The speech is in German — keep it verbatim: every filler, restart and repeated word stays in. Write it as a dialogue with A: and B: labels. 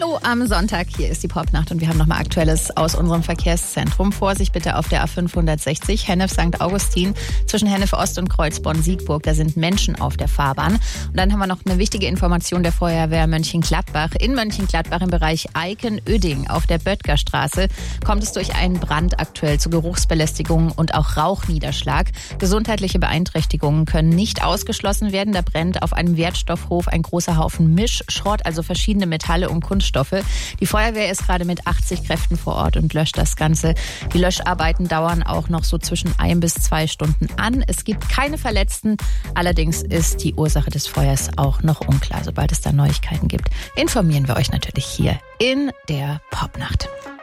A: Hallo am Sonntag, hier ist die Popnacht und wir haben nochmal Aktuelles aus unserem Verkehrszentrum. Vorsicht bitte auf der A fünfhundertsechzig, Hennef Sankt Augustin, zwischen Hennef Ost und Kreuzborn-Siegburg. Da sind Menschen auf der Fahrbahn. Und dann haben wir noch eine wichtige Information der Feuerwehr Mönchengladbach. In Mönchengladbach im Bereich Eiken-Öding auf der Böttgerstraße kommt es durch einen Brand aktuell zu Geruchsbelästigungen und auch Rauchniederschlag. Gesundheitliche Beeinträchtigungen können nicht ausgeschlossen werden. Da brennt auf einem Wertstoffhof ein großer Haufen Mischschrott, also verschiedene Metalle und Kunststoffe. Die Feuerwehr ist gerade mit achtzig Kräften vor Ort und löscht das Ganze. Die Löscharbeiten dauern auch noch so zwischen ein bis zwei Stunden an. Es gibt keine Verletzten. Allerdings ist die Ursache des Feuers auch noch unklar. Sobald es da Neuigkeiten gibt, informieren wir euch natürlich hier in der Popnacht.